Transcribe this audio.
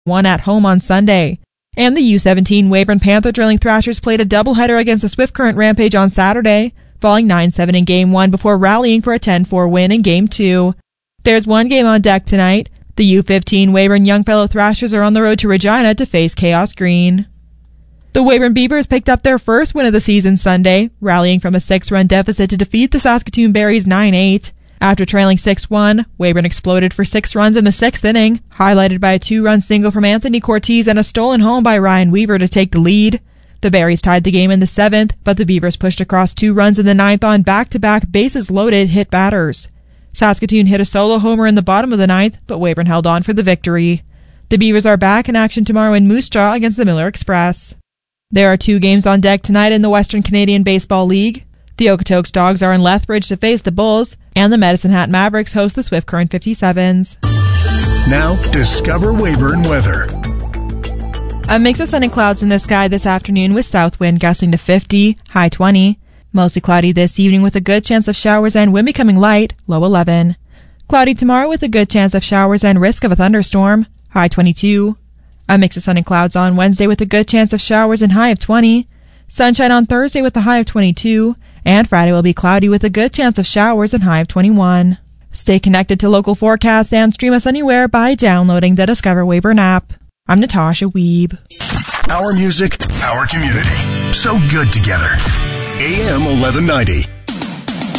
1 at home on Sunday. And the U17 Weyburn Panther Drilling Thrashers played a doubleheader against the Swift Current Rampage on Saturday, falling 9-7 in Game 1 before rallying for a 10-4 win in Game 2. There's one game on deck tonight. The U15 Weyburn Youngfellow Thrashers are on the road to Regina to face Chaos Green. The Weyburn Beavers picked up their first win of the season Sunday, rallying from a 6-run deficit to defeat the Saskatoon Berries 9-8. After trailing 6-1, Weyburn exploded for 6 runs in the 6th inning, highlighted by a 2-run single from Anthony Cortez and a stolen home by Ryan Weaver to take the lead. The Berries tied the game in the 7th, but the Beavers pushed across 2 runs in the 9th on back-to-back bases-loaded hit batters. Saskatoon hit a solo homer in the bottom of the 9th, but Weyburn held on for the victory. The Beavers are back in action tomorrow in Moose Jaw against the Miller Express. There are 2 games on deck tonight in the Western Canadian Baseball League. The Okotoks Dogs are in Lethbridge to face the Bulls, and the Medicine Hat Mavericks host the Swift Current 57s. Now, discover Weyburn weather. A mix of sun and clouds in the sky this afternoon with south wind gusting to 50, high 20. Mostly cloudy this evening with a good chance of showers and wind becoming light, low 11. Cloudy tomorrow with a good chance of showers and risk of a thunderstorm, high 22. A mix of sun and clouds on Wednesday with a good chance of showers and high of 20. Sunshine on Thursday with a high of 22. And Friday will be cloudy with a good chance of showers and high of 21. Stay connected to local forecasts and stream us anywhere by downloading the Discover Weyburn app. I'm Natasha Wiebe. Our music, our community. So good together. AM 1190.